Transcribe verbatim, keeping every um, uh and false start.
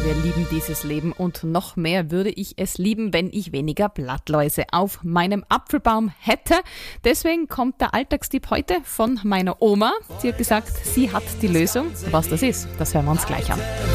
Ja, wir lieben dieses Leben und noch mehr würde ich es lieben, wenn ich weniger Blattläuse auf meinem Apfelbaum hätte. Deswegen kommt der Alltagstipp heute von meiner Oma. Sie hat gesagt, sie hat die Lösung. Was das ist, das hören wir uns gleich an.